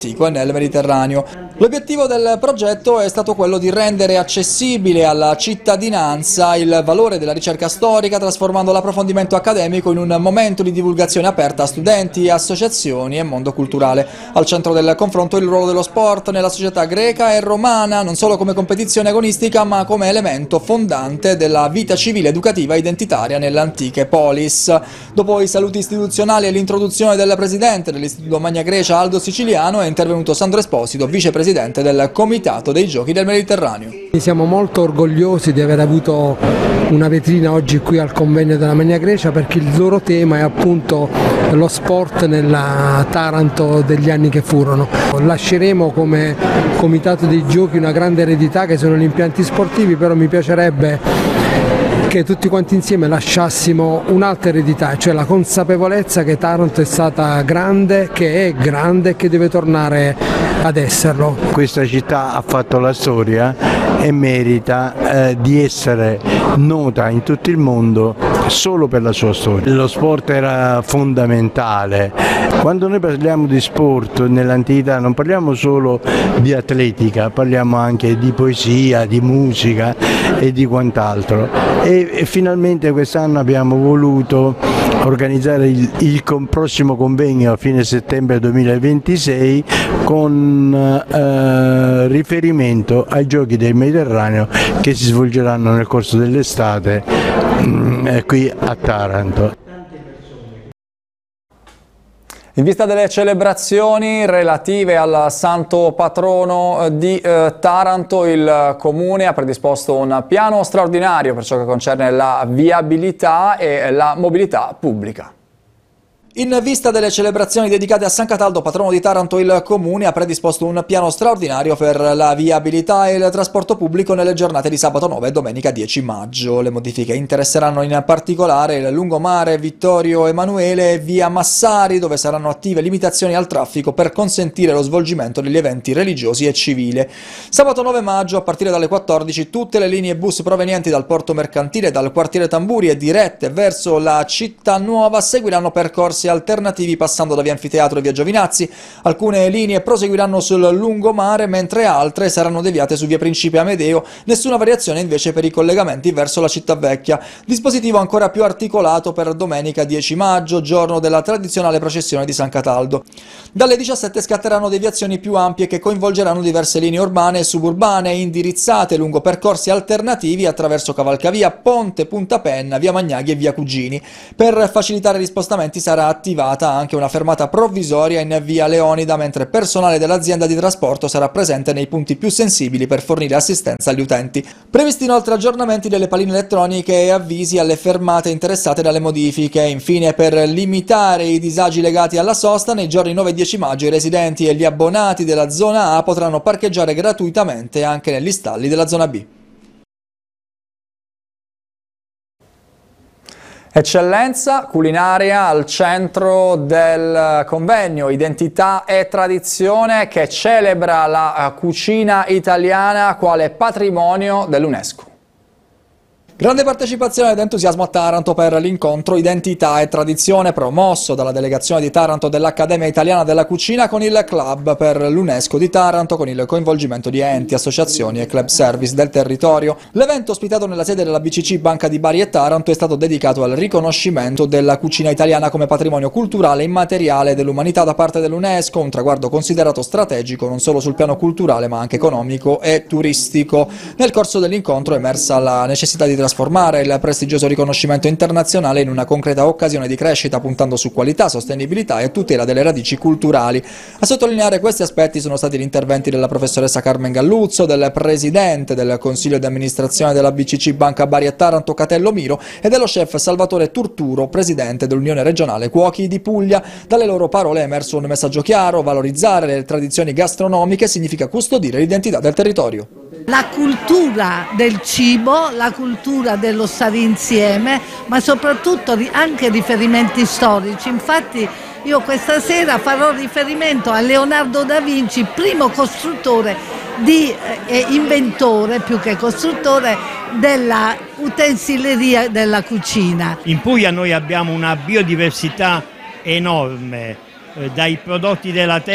nel Mediterraneo. L'obiettivo del progetto è stato quello di rendere accessibile alla cittadinanza il valore della ricerca storica, trasformando l'approfondimento accademico in un momento di divulgazione aperta a studenti, associazioni e mondo culturale. Al centro del confronto il ruolo dello sport nella società greca e romana, non solo come competizione agonistica ma come elemento fondante della vita civile, educativa e identitaria nelle antiche polis. Dopo i saluti istituzionali e l'introduzione del presidente dell'Istituto Magna Grecia Aldo Siciliano, è intervenuto Sandro Esposito, vicepresidente del Comitato dei Giochi del Mediterraneo. Siamo molto orgogliosi di aver avuto una vetrina oggi qui al convegno della Magna Grecia, perché il loro tema è appunto lo sport nella Taranto degli anni che furono. Lasceremo come Comitato dei Giochi una grande eredità che sono gli impianti sportivi, però mi piacerebbe che tutti quanti insieme lasciassimo un'altra eredità, cioè la consapevolezza che Taranto è stata grande, che è grande e che deve tornare ad esserlo. Questa città ha fatto la storia e merita di essere nota in tutto il mondo solo per la sua storia. Lo sport era fondamentale. Quando noi parliamo di sport nell'antichità non parliamo solo di atletica, parliamo anche di poesia, di musica e di quant'altro. E finalmente quest'anno abbiamo voluto organizzare il prossimo convegno a fine settembre 2026 con riferimento ai Giochi del Mediterraneo che si svolgeranno nel corso dell'estate qui a Taranto. In vista delle celebrazioni relative al santo patrono di Taranto, il Comune ha predisposto un piano straordinario per ciò che concerne la viabilità e la mobilità pubblica. In vista delle celebrazioni dedicate a San Cataldo, patrono di Taranto, il Comune ha predisposto un piano straordinario per la viabilità e il trasporto pubblico nelle giornate di sabato 9 e domenica 10 maggio. Le modifiche interesseranno in particolare il lungomare Vittorio Emanuele e via Massari, dove saranno attive limitazioni al traffico per consentire lo svolgimento degli eventi religiosi e civili. Sabato 9 maggio, a partire dalle 14, tutte le linee bus provenienti dal porto mercantile, dal quartiere Tamburi e dirette verso la città nuova seguiranno percorsi alternativi passando da via Anfiteatro e via Giovinazzi. Alcune linee proseguiranno sul lungomare, mentre altre saranno deviate su via Principe Amedeo. Nessuna variazione invece per i collegamenti verso la città vecchia. Dispositivo ancora più articolato per domenica 10 maggio, giorno della tradizionale processione di San Cataldo. Dalle 17 scatteranno deviazioni più ampie che coinvolgeranno diverse linee urbane e suburbane indirizzate lungo percorsi alternativi attraverso Cavalcavia, Ponte, Punta Penna, via Magnaghi e via Cugini. Per facilitare gli spostamenti sarà attivata anche una fermata provvisoria in via Leonida, mentre personale dell'azienda di trasporto sarà presente nei punti più sensibili per fornire assistenza agli utenti. Previsti inoltre aggiornamenti delle paline elettroniche e avvisi alle fermate interessate dalle modifiche. Infine, per limitare i disagi legati alla sosta, nei giorni 9 e 10 maggio i residenti e gli abbonati della zona A potranno parcheggiare gratuitamente anche negli stalli della zona B. Eccellenza culinaria al centro del convegno Identità e Tradizione, che celebra la cucina italiana quale patrimonio dell'UNESCO. Grande partecipazione ed entusiasmo a Taranto per l'incontro Identità e Tradizione promosso dalla delegazione di Taranto dell'Accademia Italiana della Cucina con il Club per l'UNESCO di Taranto, con il coinvolgimento di enti, associazioni e club service del territorio. L'evento, ospitato nella sede della BCC Banca di Bari e Taranto, è stato dedicato al riconoscimento della cucina italiana come patrimonio culturale immateriale dell'umanità da parte dell'UNESCO, un traguardo considerato strategico non solo sul piano culturale ma anche economico e turistico. Nel corso dell'incontro è emersa la necessità di trasformare il prestigioso riconoscimento internazionale in una concreta occasione di crescita, puntando su qualità, sostenibilità e tutela delle radici culturali. A sottolineare questi aspetti sono stati gli interventi della professoressa Carmen Galluzzo, del presidente del consiglio di amministrazione della BCC Banca Bari e Taranto Catello Miro e dello chef Salvatore Turturo, presidente dell'Unione Regionale Cuochi di Puglia. Dalle loro parole è emerso un messaggio chiaro: valorizzare le tradizioni gastronomiche significa custodire l'identità del territorio. La cultura del cibo, la cultura dello stare insieme, ma soprattutto anche riferimenti storici. Infatti io questa sera farò riferimento a Leonardo da Vinci, primo costruttore inventore più che costruttore della utensileria della cucina. In Puglia noi abbiamo una biodiversità enorme, dai prodotti della terra